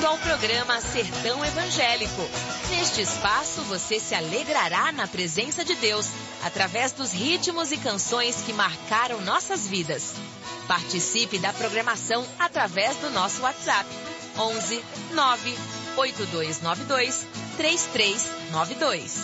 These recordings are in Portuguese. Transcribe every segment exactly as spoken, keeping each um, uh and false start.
ao programa Sertão Evangélico. Neste espaço você se alegrará na presença de Deus, através dos ritmos e canções que marcaram nossas vidas. Participe da programação através do nosso WhatsApp, onze nove oito dois nove dois três três nove dois.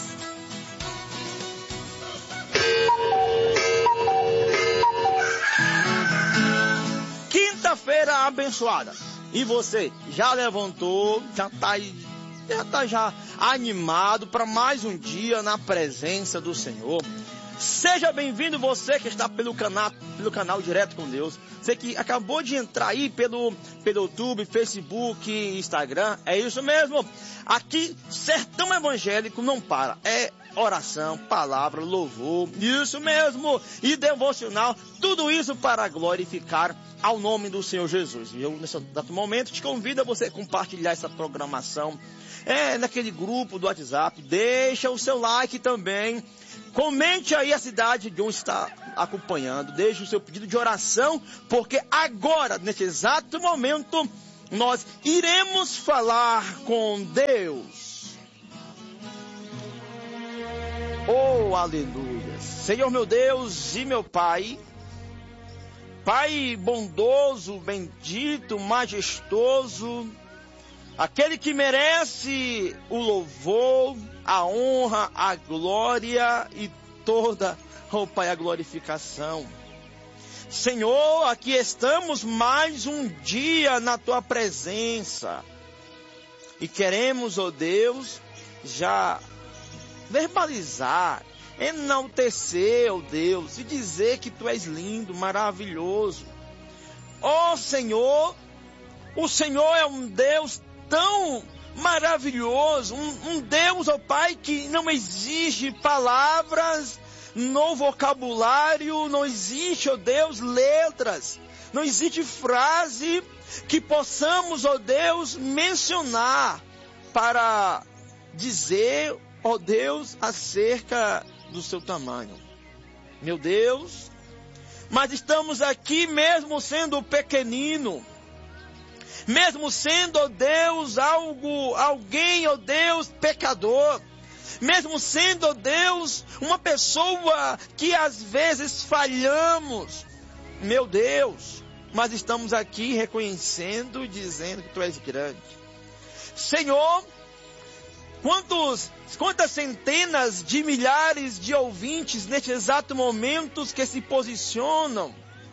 Quinta-feira abençoada. E você já levantou, já está já tá já animado para mais um dia na presença do Senhor. Seja bem-vindo você que está pelo canal, pelo canal Direto com Deus. Você que acabou de entrar aí pelo, pelo YouTube, Facebook, Instagram. É isso mesmo. Aqui, Sertão Evangélico não para. É oração, palavra, louvor. Isso mesmo. E devocional. Tudo isso para glorificar ao nome do Senhor Jesus. E eu, nesse exato momento, te convido a você compartilhar essa programação. É, naquele grupo do WhatsApp. Deixa o seu like também. Comente aí a cidade de onde está acompanhando. Deixe o seu pedido de oração, porque agora, nesse exato momento, nós iremos falar com Deus. Oh, aleluia! Senhor meu Deus e meu Pai, Pai bondoso, bendito, majestoso, aquele que merece o louvor, a honra, a glória e toda, oh Pai, a glorificação. Senhor, aqui estamos mais um dia na Tua presença. E queremos, oh Deus, já verbalizar, enaltecer, oh Deus, e dizer que Tu és lindo, maravilhoso. Oh Senhor, o Senhor é um Deus tão maravilhoso, um, um Deus, ó Pai, que não exige palavras no vocabulário, não existe, ó Deus, letras, não existe frase que possamos, ó Deus, mencionar para dizer, ó Deus, acerca do seu tamanho. Meu Deus, mas estamos aqui mesmo sendo pequenino, mesmo sendo, ó Deus, algo, alguém, ó Deus, pecador, mesmo sendo, ó Deus, uma pessoa que às vezes falhamos, meu Deus, mas estamos aqui reconhecendo e dizendo que Tu és grande. Senhor, quantos, quantas centenas de milhares de ouvintes neste exato momento que se posicionam,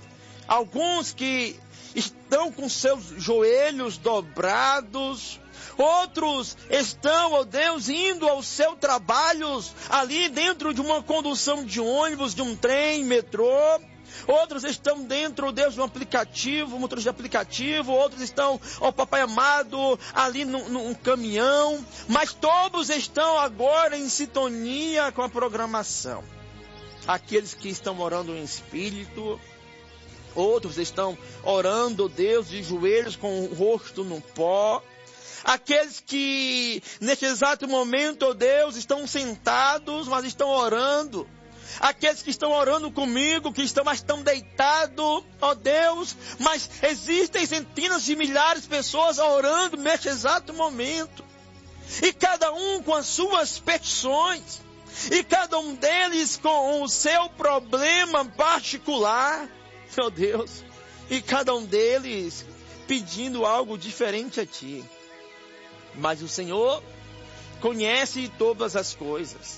alguns que estão com seus joelhos dobrados, outros estão, ó Deus, indo ao seu trabalho ali dentro de uma condução de ônibus, de um trem, metrô. Outros estão dentro, Deus, de um aplicativo, motorista de aplicativo. Outros estão, ó Papai amado, ali num, num caminhão. Mas todos estão agora em sintonia com a programação. Aqueles que estão orando em espírito, outros estão orando, Deus, de joelhos com o rosto no pó. Aqueles que, neste exato momento, oh Deus, estão sentados, mas estão orando. Aqueles que estão orando comigo, que estão, mas estão deitados, ó Deus. Mas existem centenas de milhares de pessoas orando neste exato momento. E cada um com as suas petições. E cada um deles com o seu problema particular. Meu Deus, e cada um deles pedindo algo diferente a Ti. Mas o Senhor conhece todas as coisas.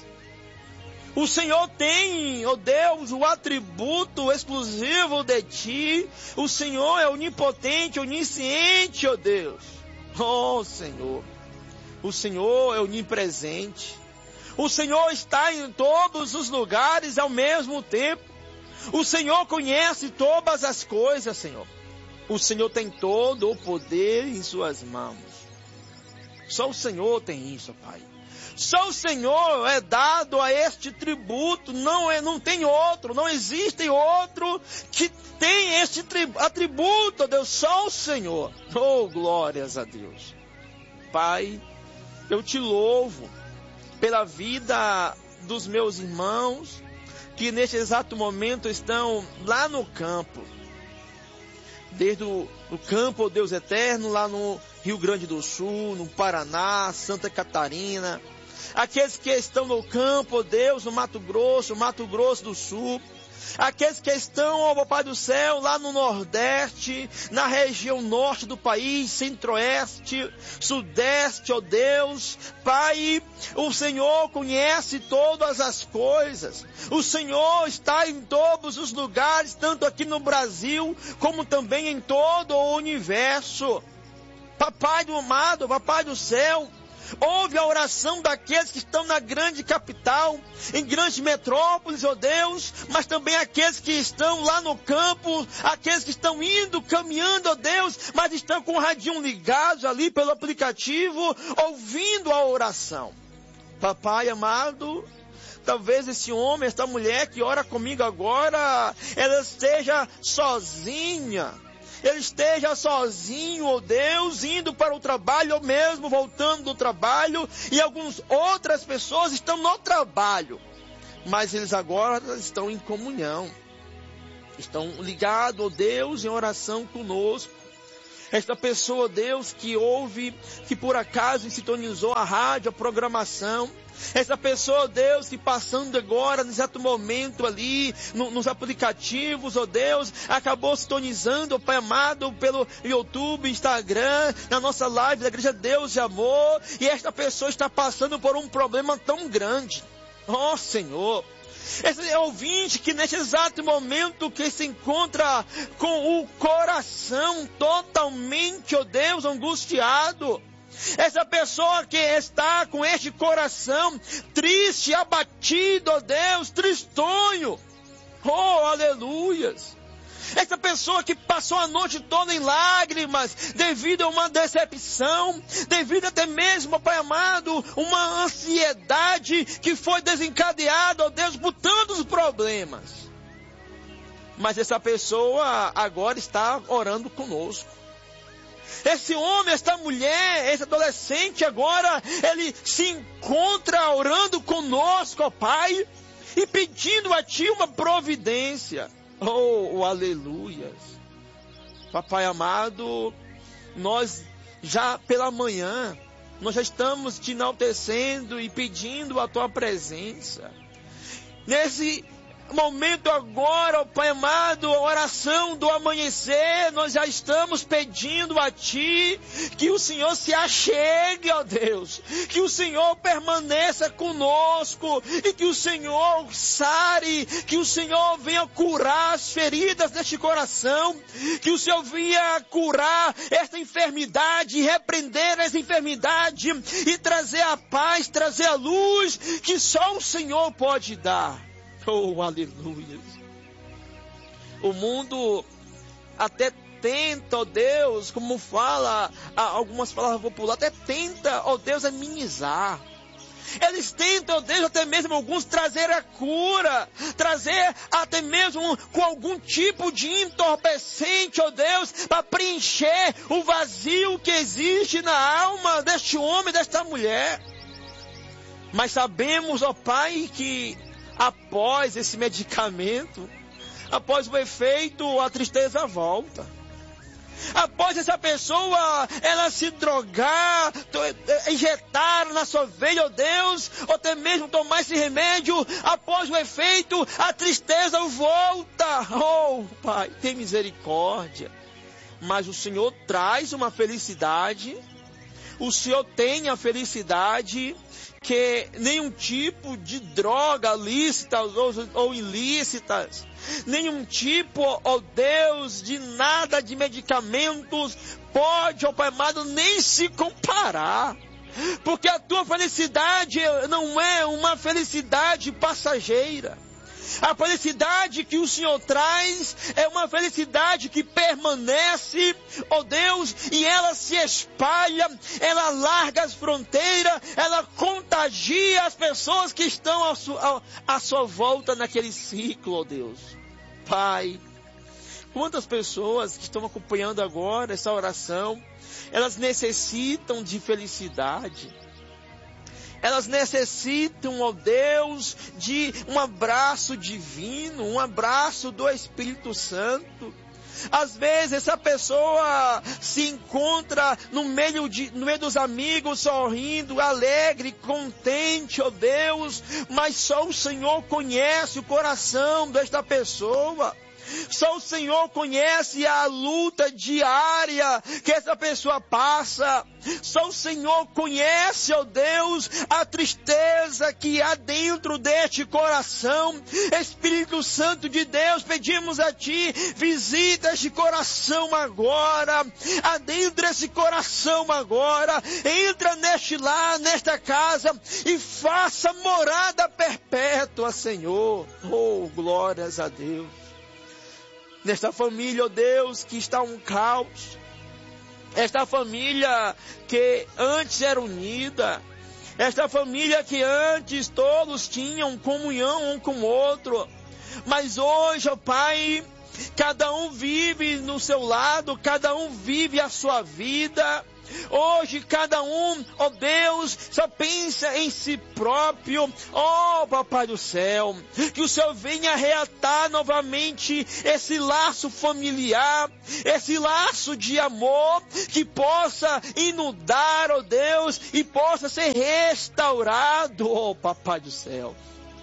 O Senhor tem, ó Deus, o atributo exclusivo de Ti. O Senhor é onipotente, onisciente, ó Deus. Oh Senhor, o Senhor é onipresente. O Senhor está em todos os lugares ao mesmo tempo. O Senhor conhece todas as coisas, Senhor. O Senhor tem todo o poder em suas mãos. Só o Senhor tem isso, Pai. Só o Senhor é dado a este tributo. Não, é, não tem outro, não existe outro que tem este atributo, Deus. Só o Senhor. Oh, glórias a Deus. Pai, eu te louvo pela vida dos meus irmãos, que neste exato momento estão lá no campo, desde o do campo, oh Deus eterno, lá no Rio Grande do Sul, no Paraná, Santa Catarina. Aqueles que estão no campo, ó Deus, no Mato Grosso, Mato Grosso do Sul. Aqueles que estão, ó Pai do céu, lá no Nordeste, na região norte do país, Centro-Oeste, Sudeste, ó Deus. Pai, o Senhor conhece todas as coisas. O Senhor está em todos os lugares, tanto aqui no Brasil, como também em todo o universo. Papai do amado, Papai do céu, ouve a oração daqueles que estão na grande capital, em grandes metrópoles, ó Deus, mas também aqueles que estão lá no campo, aqueles que estão indo, caminhando, ó Deus, mas estão com o radinho ligado ali pelo aplicativo, ouvindo a oração. Papai amado, talvez esse homem, esta mulher que ora comigo agora, ela esteja sozinha. Ele esteja sozinho, ó Deus, indo para o trabalho, ou mesmo voltando do trabalho, e algumas outras pessoas estão no trabalho, mas eles agora estão em comunhão, estão ligados, ó Deus, em oração conosco. Esta pessoa, Deus, que ouve, que por acaso sintonizou a rádio, a programação. Essa pessoa, Deus, que passando agora, no exato momento ali, no, nos aplicativos, ó Deus, acabou sintonizando, ó Pai amado, pelo YouTube, Instagram, na nossa live da Igreja Deus e Amor, e esta pessoa está passando por um problema tão grande. Ó Senhor, esse é ouvinte que neste exato momento que se encontra com o coração totalmente, ó Deus, angustiado. Essa pessoa que está com este coração triste, abatido, ó Deus, tristonho. Oh, aleluias. Essa pessoa que passou a noite toda em lágrimas, devido a uma decepção, devido até mesmo, Pai amado, uma ansiedade que foi desencadeada, ó Deus, por tantos problemas. Mas essa pessoa agora está orando conosco. Esse homem, esta mulher, esse adolescente agora, ele se encontra orando conosco, ó Pai, e pedindo a Ti uma providência. Oh, aleluias. Papai amado, nós já pela manhã, nós já estamos te enaltecendo e pedindo a Tua presença. Nesse momento agora, ó Pai amado, a oração do amanhecer, nós já estamos pedindo a Ti que o Senhor se achegue, ó Deus, que o Senhor permaneça conosco e que o Senhor sare, que o Senhor venha curar as feridas deste coração, que o Senhor venha curar esta enfermidade, repreender essa enfermidade e trazer a paz, trazer a luz que só o Senhor pode dar. Oh, aleluia. O mundo até tenta, ó oh Deus, como fala algumas palavras populares, até tenta, ó oh Deus, amenizar. Eles tentam, ó Deus, até mesmo alguns trazer a cura, trazer até mesmo com algum tipo de entorpecente, ó Deus, para preencher o vazio que existe na alma deste homem, desta mulher. Mas sabemos, ó Pai, que após esse medicamento, após o efeito, a tristeza volta. Após essa pessoa, ela se drogar, injetar na sua veia, ó Deus, ou até mesmo tomar esse remédio, após o efeito, a tristeza volta. Oh, Pai, tem misericórdia. Mas o Senhor traz uma felicidade, o Senhor tem a felicidade que nenhum tipo de droga lícita ou, ou ilícitas, nenhum tipo, ó Deus, de nada de medicamentos pode, ó Pai amado, nem se comparar. Porque a tua felicidade não é uma felicidade passageira. A felicidade que o Senhor traz é uma felicidade que permanece, ó Deus, e ela se espalha, ela larga as fronteiras, ela contagia as pessoas que estão à sua, à sua volta naquele ciclo, ó Deus. Pai, quantas pessoas que estão acompanhando agora essa oração, elas necessitam de felicidade. Elas necessitam, ó Deus, de um abraço divino, um abraço do Espírito Santo. Às vezes essa pessoa se encontra no meio, de, no meio dos amigos, sorrindo, alegre, contente, ó Deus, mas só o Senhor conhece o coração desta pessoa. Só o Senhor conhece a luta diária que essa pessoa passa. Só o Senhor conhece, ó Deus, a tristeza que há dentro deste coração. Espírito Santo de Deus, pedimos a Ti, visita este coração agora. Adentra esse coração agora. Entra neste lar, nesta casa e faça morada perpétua, Senhor. Oh, glórias a Deus. Nesta família, ó Deus, que está um caos. Esta família que antes era unida. Esta família que antes todos tinham comunhão um com o outro. Mas hoje, ó Pai, cada um vive no seu lado, cada um vive a sua vida. Hoje cada um, ó Deus, só pensa em si próprio. Ó Papai do céu, que o Senhor venha reatar novamente esse laço familiar, esse laço de amor, que possa inundar, ó Deus, e possa ser restaurado, ó Papai do céu.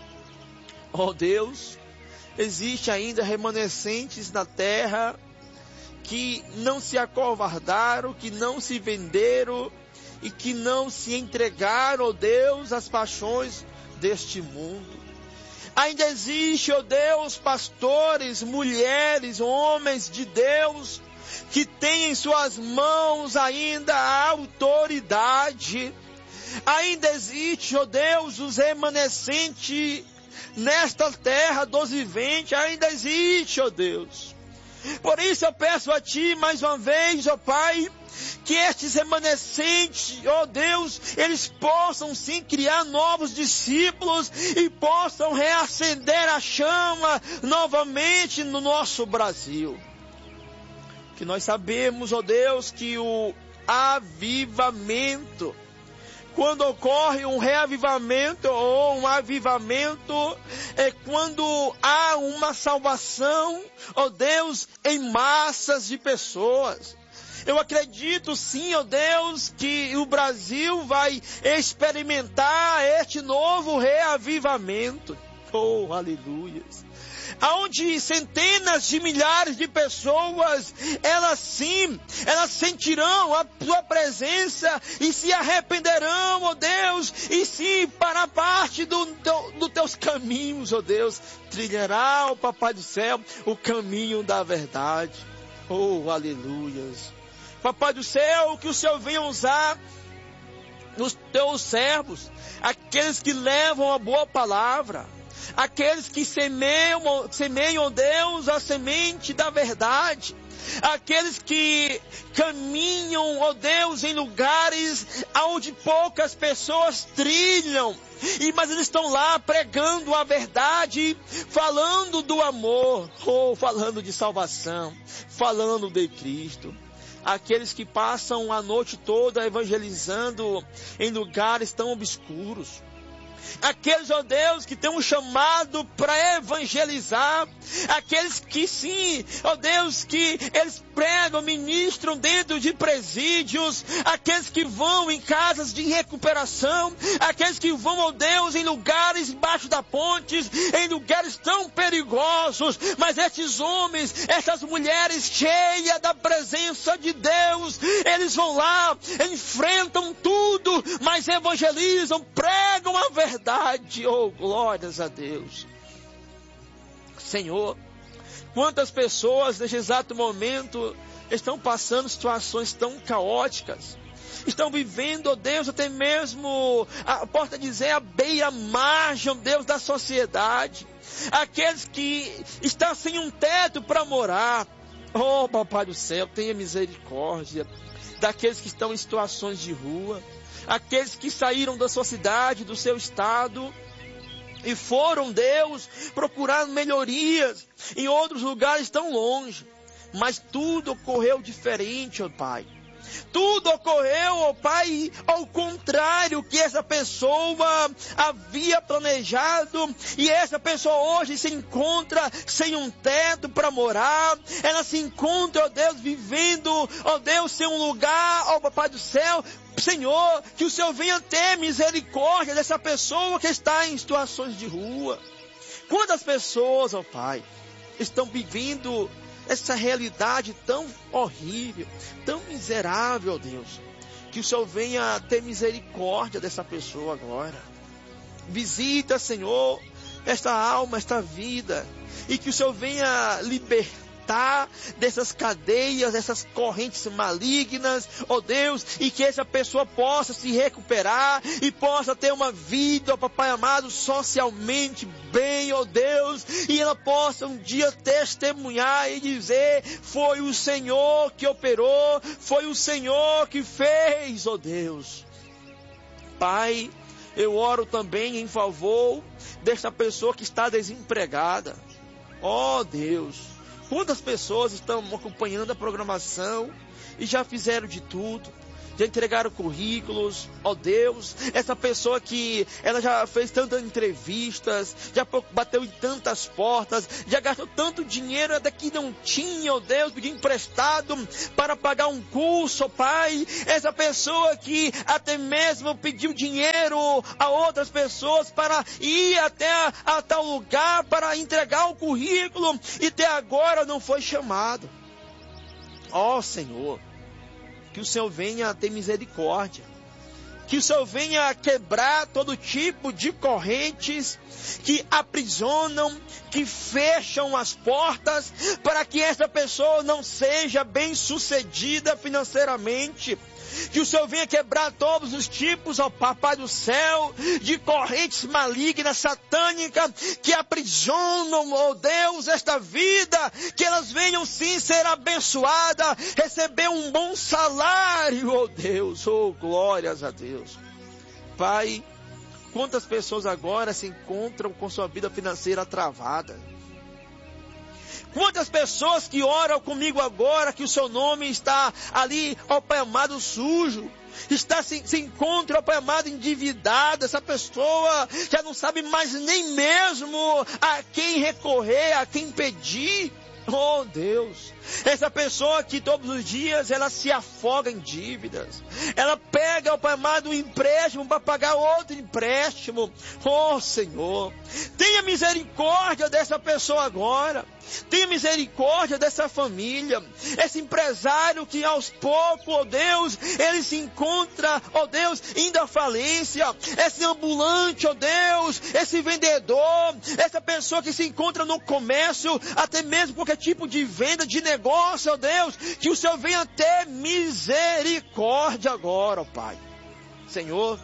Ó Deus, existe ainda remanescentes na terra que não se acovardaram, que não se venderam e que não se entregaram, ó Deus, às paixões deste mundo. Ainda existe, ó Deus, pastores, mulheres, homens de Deus, que têm em suas mãos ainda a autoridade. Ainda existe, ó Deus, os remanescentes nesta terra dos viventes, ainda existe, ó Deus. Por isso eu peço a Ti mais uma vez, ó Pai, que estes remanescentes, ó Deus, eles possam sim criar novos discípulos e possam reacender a chama novamente no nosso Brasil. Que nós sabemos, ó Deus, que o avivamento, quando ocorre um reavivamento ou um avivamento, é quando há uma salvação, ó Deus, em massas de pessoas. Eu acredito sim, ó Deus, que o Brasil vai experimentar este novo reavivamento. Oh, aleluia. Aonde centenas de milhares de pessoas, elas sim, elas sentirão a Tua presença e se arrependerão, ó Deus, e sim, para parte dos do Teus caminhos, ó Deus, trilhará, ó Papai do céu, o caminho da verdade. Oh, aleluias. Papai do céu, que o Senhor venha usar os Teus servos, aqueles que levam a boa palavra, aqueles que semeiam, semeiam, Deus, a semente da verdade, aqueles que caminham, ó Deus, em lugares onde poucas pessoas trilham, e, mas eles estão lá pregando a verdade, falando do amor, ou falando de salvação, falando de Cristo. Aqueles que passam a noite toda evangelizando em lugares tão obscuros. Aqueles, ó Deus, que têm um chamado para evangelizar. Aqueles que sim, ó Deus, que eles pregam, ministram dentro de presídios. Aqueles que vão em casas de recuperação. Aqueles que vão, ó Deus, em lugares embaixo da pontes, em lugares tão perigosos. Mas esses homens, essas mulheres cheias da presença de Deus, eles vão lá, enfrentam tudo, mas evangelizam, pregam a verdade. Verdade, oh glórias a Deus. Senhor, quantas pessoas neste exato momento estão passando situações tão caóticas, estão vivendo, oh Deus, até mesmo, a, posso dizer, a beira-margem, oh Deus, da sociedade, aqueles que estão sem um teto para morar. Oh Papai do céu, tenha misericórdia daqueles que estão em situações de rua, aqueles que saíram da sua cidade, do seu estado, e foram, Deus, procurar melhorias em outros lugares tão longe. Mas tudo ocorreu diferente, ó Pai. Tudo ocorreu, ó Pai, ao contrário que essa pessoa havia planejado. E essa pessoa hoje se encontra sem um teto para morar. Ela se encontra, ó Deus, vivendo, ó Deus, sem um lugar, ó Papai do céu. Senhor, que o Senhor venha ter misericórdia dessa pessoa que está em situações de rua. Quantas pessoas, ó Pai, estão vivendo essa realidade tão horrível, tão miserável, ó Deus. Que o Senhor venha ter misericórdia dessa pessoa agora. Visita, Senhor, esta alma, esta vida. E que o Senhor venha libertar dessas cadeias, dessas correntes malignas, ó Deus, e que essa pessoa possa se recuperar e possa ter uma vida, ó Papai amado, socialmente bem, ó Deus, e ela possa um dia testemunhar e dizer: foi o Senhor que operou, foi o Senhor que fez, ó Deus. Pai, eu oro também em favor desta pessoa que está desempregada. Ó Deus, quantas pessoas estão acompanhando a programação e já fizeram de tudo, já entregaram currículos, ó Deus, essa pessoa que ela já fez tantas entrevistas, já bateu em tantas portas, já gastou tanto dinheiro até que não tinha, ó Deus, pediu emprestado para pagar um curso, ó Pai, essa pessoa que até mesmo pediu dinheiro a outras pessoas para ir até a, a tal lugar para entregar o currículo e até agora não foi chamado. Ó Senhor, que o Senhor venha ter misericórdia. Que o Senhor venha quebrar todo tipo de correntes que aprisionam, que fecham as portas, para que essa pessoa não seja bem sucedida financeiramente. Que o Senhor venha quebrar todos os tipos, ó Papai do céu, de correntes malignas, satânicas, que aprisionam, ó Deus, esta vida, que elas venham sim ser abençoadas, receber um bom salário, ó Deus, oh glórias a Deus. Pai, quantas pessoas agora se encontram com sua vida financeira travada? Quantas pessoas que oram comigo agora, que o seu nome está ali, ó Pai amado, sujo, está se, se encontra, ó Pai amado, endividada, essa pessoa já não sabe mais nem mesmo a quem recorrer, a quem pedir. Oh Deus, essa pessoa que todos os dias ela se afoga em dívidas, ela pega, ó Pai amado, um empréstimo para pagar outro empréstimo. Oh Senhor, tenha misericórdia dessa pessoa agora. Tenha misericórdia dessa família, esse empresário que aos poucos, ó Deus, ele se encontra, ó Deus, indo à falência, esse ambulante, ó Deus, esse vendedor, essa pessoa que se encontra no comércio, até mesmo qualquer tipo de venda, de negócio, ó Deus, que o Senhor venha ter misericórdia agora, ó Pai. Senhor,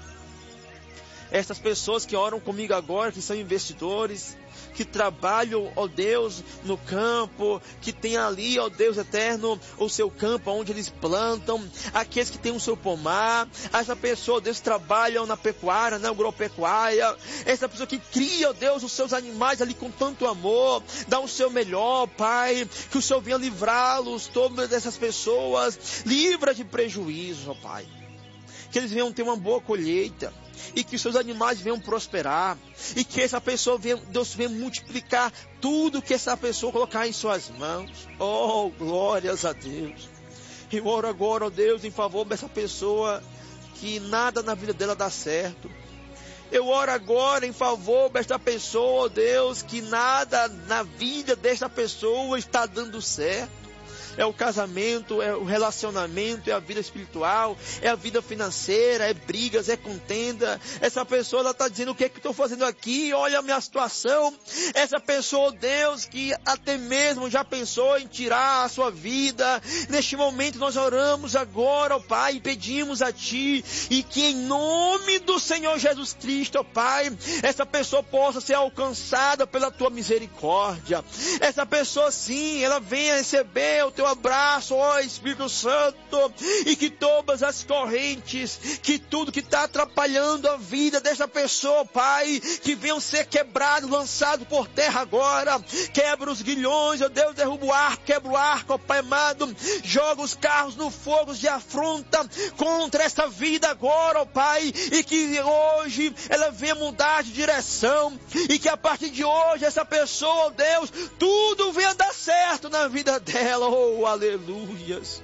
essas pessoas que oram comigo agora, que são investidores, que trabalham, ó Deus, no campo, que tem ali, ó Deus eterno, o seu campo onde eles plantam, aqueles que têm o seu pomar, essa pessoa, ó Deus, trabalham na pecuária, na agropecuária, essa pessoa que cria, ó Deus, os seus animais ali com tanto amor, dá o seu melhor, Pai, que o Senhor venha livrá-los, todas essas pessoas, livra de prejuízo, ó Pai, que eles venham ter uma boa colheita, e que os seus animais venham prosperar, e que essa pessoa venha, Deus venha multiplicar tudo que essa pessoa colocar em suas mãos. Oh, glórias a Deus. Eu oro agora, ó Deus, em favor dessa pessoa que nada na vida dela dá certo. Eu oro agora em favor desta pessoa, ó Deus, que nada na vida desta pessoa está dando certo. É o casamento, é o relacionamento, é a vida espiritual, é a vida financeira, é brigas, é contenda. Essa pessoa, ela está dizendo: o que é que estou fazendo aqui? Olha a minha situação. Essa pessoa, Deus, que até mesmo já pensou em tirar a sua vida. Neste momento nós oramos agora, ó Pai, e pedimos a Ti, e que em nome do Senhor Jesus Cristo, ó Pai, essa pessoa possa ser alcançada pela Tua misericórdia. Essa pessoa, sim, ela venha receber o Teu abraço, ó Espírito Santo, e que todas as correntes, que tudo que está atrapalhando a vida desta pessoa, Pai, que venham ser quebrados, lançados por terra agora. Quebra os guilhões, ó Deus, derruba o arco, quebra o arco, ó Pai amado, joga os carros no fogo de afronta contra essa vida agora, ó Pai, e que hoje ela venha mudar de direção, e que a partir de hoje essa pessoa, ó Deus, tudo venha dar certo na vida dela. Oh, aleluias.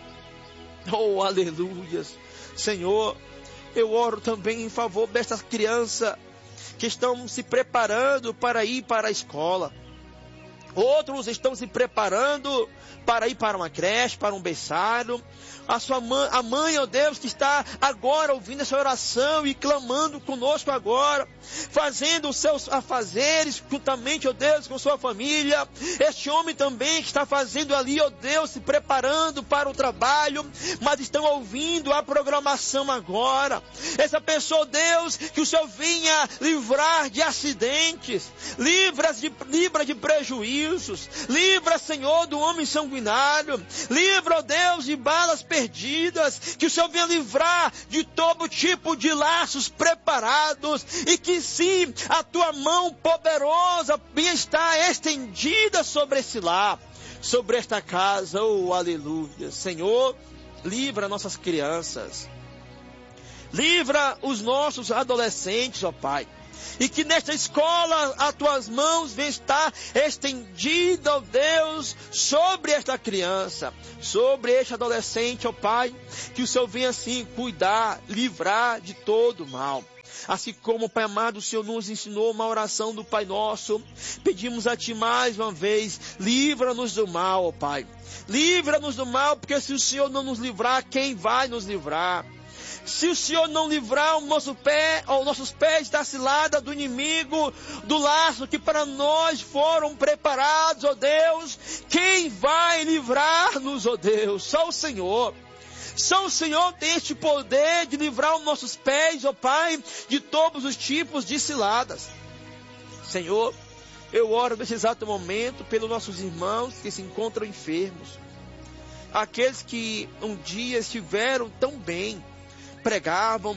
Oh, aleluias. Senhor, eu oro também em favor dessas crianças que estão se preparando para ir para a escola. Outros estão se preparando para ir para uma creche, para um berçário. A sua mãe, a mãe, ó Deus, que está agora ouvindo essa oração e clamando conosco agora, fazendo os seus afazeres juntamente, ó Deus, com sua família. Este homem também que está fazendo ali, ó Deus, se preparando para o trabalho, mas estão ouvindo a programação agora. Essa pessoa, ó Deus, que o Senhor venha livrar de acidentes, livra de, livra de prejuízos, livra, Senhor, do homem sanguinário, livra, ó Deus, de balas perdidas, que o Senhor venha livrar de todo tipo de laços preparados, e que sim, a tua mão poderosa venha estar estendida sobre esse lar, sobre esta casa. Oh, aleluia. Senhor, livra nossas crianças, livra os nossos adolescentes, ó Pai, e que nesta escola as tuas mãos venham estar estendidas, ó Deus, sobre esta criança, sobre este adolescente, ó Pai, que o Senhor venha assim cuidar, livrar de todo mal. Assim como, Pai amado, o Senhor nos ensinou uma oração do Pai Nosso, pedimos a Ti mais uma vez, livra-nos do mal, ó Pai. Livra-nos do mal, porque se o Senhor não nos livrar, quem vai nos livrar? Se o Senhor não livrar o nosso pé, ou nossos pés da cilada do inimigo, do laço que para nós foram preparados, ó Deus, quem vai livrar-nos, ó Deus? Só o Senhor. Só o Senhor tem este poder de livrar os nossos pés, ó Pai, de todos os tipos de ciladas. Senhor, eu oro nesse exato momento pelos nossos irmãos que se encontram enfermos, aqueles que um dia estiveram tão bem, pregavam,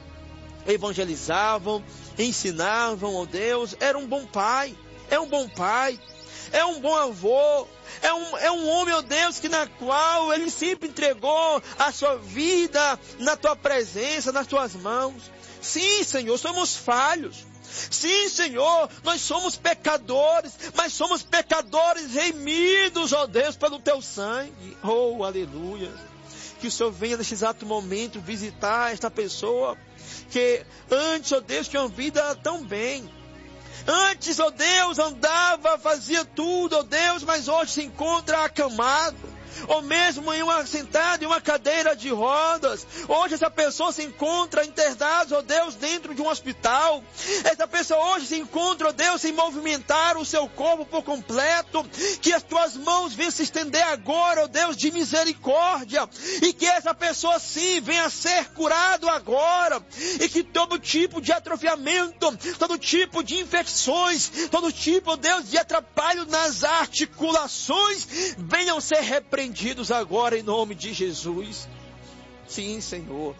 evangelizavam, ensinavam, ó Deus, era um bom pai, é um bom pai, é um bom avô, é um, é um homem, ó Deus, que na qual ele sempre entregou a sua vida na tua presença, nas tuas mãos. Sim, Senhor, somos falhos. Sim, Senhor, nós somos pecadores, mas somos pecadores remidos, ó Deus, pelo teu sangue. Oh, aleluia. Que o Senhor venha neste exato momento visitar esta pessoa que antes, ó Deus, tinha uma vida tão bem. Antes, ó Deus, andava, fazia tudo, ó Deus, mas hoje se encontra acamado, ou mesmo em uma, sentado em uma cadeira de rodas. Hoje essa pessoa se encontra internada, ó Deus, dentro de um hospital. Essa pessoa hoje se encontra, ó Deus, sem movimentar o seu corpo por completo. Que as tuas mãos venham se estender agora, ó Deus, de misericórdia, e que essa pessoa sim venha a ser curado agora, e que todo tipo de atrofiamento, todo tipo de infecções, todo tipo, ó Deus, de atrapalho nas articulações venham ser repreendidos agora em nome de Jesus. Sim, Senhor,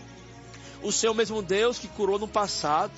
o Senhor mesmo Deus que curou no passado,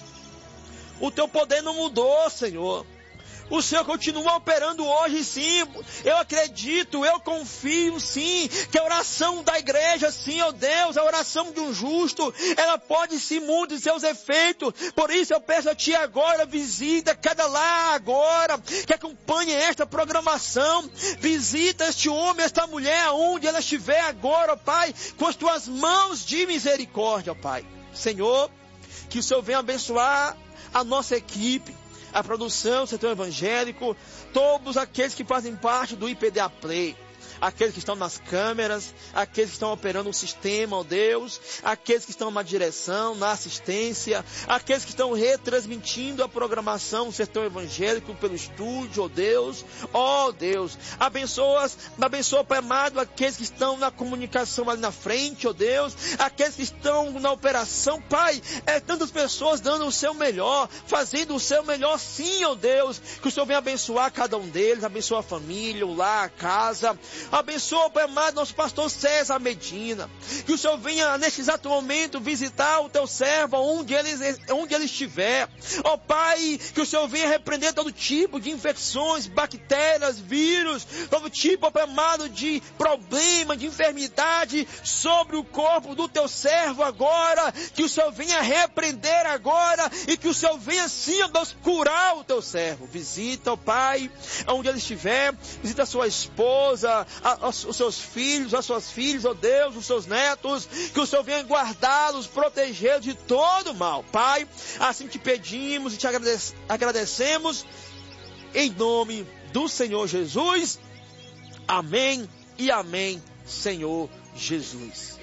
o teu poder não mudou, Senhor. O Senhor continua operando hoje, sim. Eu acredito, eu confio, sim, que a oração da igreja, sim, ó Deus, a oração de um justo, ela pode sim mudar seus efeitos. Por isso eu peço a Ti agora, visita cada lar agora, que acompanhe esta programação. Visita este homem, esta mulher, aonde ela estiver agora, ó Pai, com as Tuas mãos de misericórdia, ó Pai. Senhor, que o Senhor venha abençoar a nossa equipe, a produção, o setor evangélico, todos aqueles que fazem parte do I P D A Play, aqueles que estão nas câmeras, aqueles que estão operando o sistema, ó Deus, aqueles que estão na direção, na assistência, aqueles que estão retransmitindo a programação do setor evangélico pelo estúdio, ó Deus, ó Deus, abençoa, abençoa, Pai amado, aqueles que estão na comunicação ali na frente, ó Deus, aqueles que estão na operação, Pai, é tantas pessoas dando o seu melhor, fazendo o seu melhor, sim, ó Deus, que o Senhor venha abençoar cada um deles, abençoa a família, o lar, a casa. Abençoa, Pai amado, nosso pastor César Medina. Que o Senhor venha, neste exato momento, visitar o teu servo, onde ele, onde ele estiver. Ó Pai, que o Senhor venha repreender todo tipo de infecções, bactérias, vírus, todo tipo, Pai amado, de problema, de enfermidade sobre o corpo do teu servo agora. Que o Senhor venha repreender agora e que o Senhor venha sim, ó Deus, curar o teu servo. Visita, ó Pai, onde ele estiver, visita a sua esposa, a, a, os seus filhos, as suas filhas, ó Deus, os seus netos, que o Senhor venha guardá-los, protegê-los de todo mal. Pai, assim te pedimos e te agradece, agradecemos, em nome do Senhor Jesus. Amém e amém, Senhor Jesus.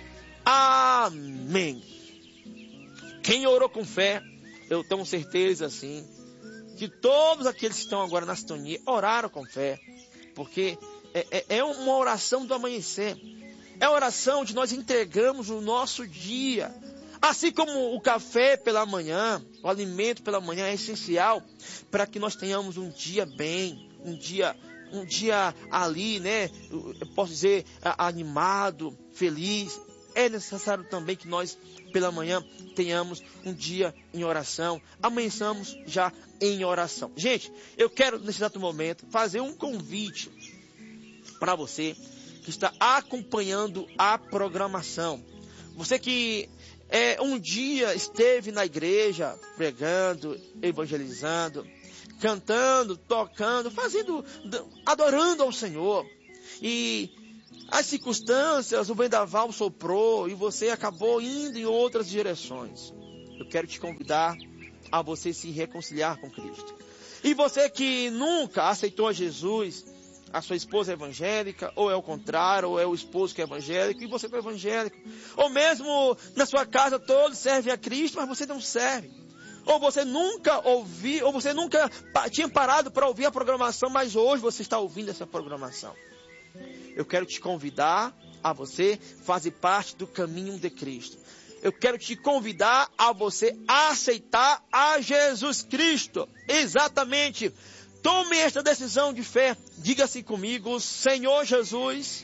Amém. Quem orou com fé, eu tenho certeza, assim, que todos aqueles que estão agora na sintonia oraram com fé, porque é, é, é uma oração do amanhecer, é a oração de nós entregamos o nosso dia. Assim como o café pela manhã, o alimento pela manhã é essencial para que nós tenhamos um dia bem, um dia, um dia ali, né, eu posso dizer, animado, feliz. É necessário também que nós, pela manhã, tenhamos um dia em oração, amanheçamos já em oração. Gente, eu quero, nesse exato momento, fazer um convite para você que está acompanhando a programação. Você que é, um dia esteve na igreja, pregando, evangelizando, cantando, tocando, fazendo, adorando ao Senhor. E as circunstâncias, o vendaval soprou e você acabou indo em outras direções. Eu quero te convidar a você se reconciliar com Cristo. E você que nunca aceitou a Jesus, a sua esposa é evangélica, ou é o contrário, ou é o esposo que é evangélico, e você não é evangélico. Ou mesmo na sua casa todos servem a Cristo, mas você não serve. Ou você nunca ouviu, ou você nunca tinha parado para ouvir a programação, mas hoje você está ouvindo essa programação. Eu quero te convidar a você fazer parte do caminho de Cristo. Eu quero te convidar a você aceitar a Jesus Cristo. Exatamente. Tome esta decisão de fé. Diga-se comigo: Senhor Jesus,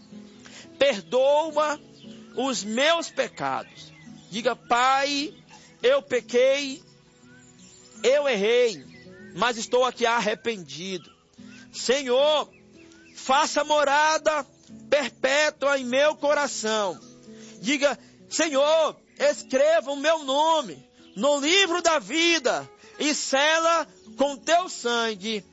perdoa os meus pecados. Diga: Pai, eu pequei, eu errei, mas estou aqui arrependido. Senhor, faça morada perpétua em meu coração. Diga: Senhor, escreva o meu nome no livro da vida e sela com teu sangue.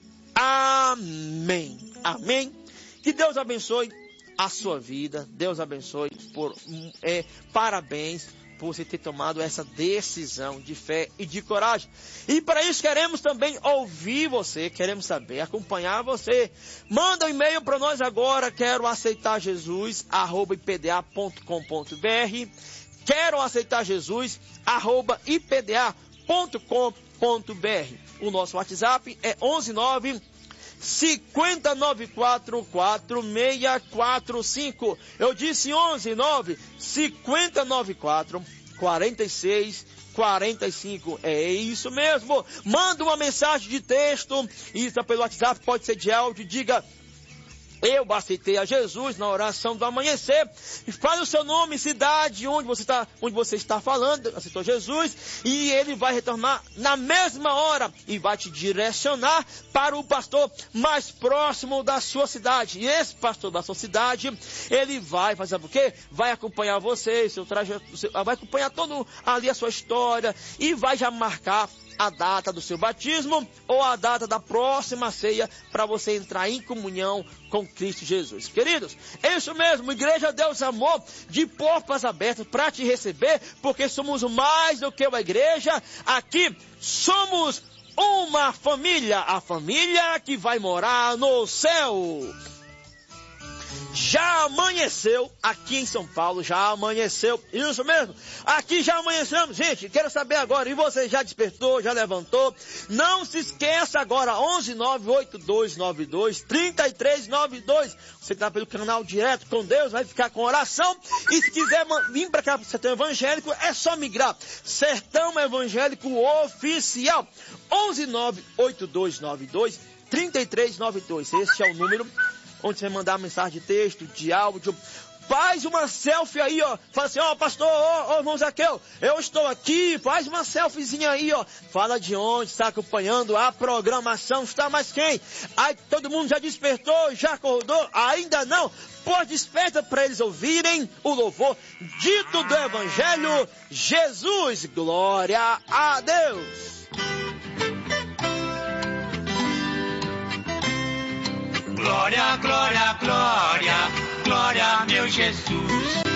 Amém. Amém. Que Deus abençoe a sua vida. Deus abençoe. Por, é, parabéns por você ter tomado essa decisão de fé e de coragem. E para isso queremos também ouvir você, queremos saber, acompanhar você. Manda um e-mail para nós agora: quero aceitar Jesus, arroba ipda ponto com ponto br. Quero aceitar Jesus, arroba ipda ponto com ponto br. O nosso WhatsApp é onze nove cinco nove quatro quatro seis quatro cinco. Eu disse onze nove cinco nove quatro quatro seis quatro cinco. É isso mesmo. Manda uma mensagem de texto. Isso pelo WhatsApp, pode ser de áudio. Diga: eu aceitei a Jesus na oração do amanhecer. E fale o seu nome, cidade, onde você está, onde você está falando, aceitou Jesus, e ele vai retornar na mesma hora e vai te direcionar para o pastor mais próximo da sua cidade. E esse pastor da sua cidade, ele vai fazer o quê? Vai acompanhar você, seu trajeto, vai acompanhar todo ali a sua história e vai já marcar a data do seu batismo ou a data da próxima ceia para você entrar em comunhão com Cristo Jesus. Queridos, é isso mesmo. Igreja Deus Amor, de portas abertas para te receber, porque somos mais do que uma igreja. Aqui somos uma família, a família que vai morar no céu. Já amanheceu aqui em São Paulo, já amanheceu, isso mesmo, aqui já amanhecemos. Gente, quero saber agora, e você já despertou, já levantou? Não se esqueça agora, onze nove oito dois nove dois três três nove dois. Você está pelo canal Direto com Deus, vai ficar com oração. E se quiser vir para cá para o Sertão Evangélico, é só migrar. Sertão Evangélico Oficial, onze nove oito dois nove dois três três nove dois. Este é o número onde você vai mandar mensagem de texto, de áudio. Faz uma selfie aí, ó. Fala assim, ó, pastor, ó, ó, irmão Zaqueu, eu estou aqui. Faz uma selfiezinha aí, ó. Fala de onde está acompanhando a programação. Está mais quem? Aí todo mundo já despertou, já acordou? Ainda não? Pois desperta para eles ouvirem o louvor dito do Evangelho. Jesus, glória a Deus. Glória, glória, glória, glória, meu Jesus.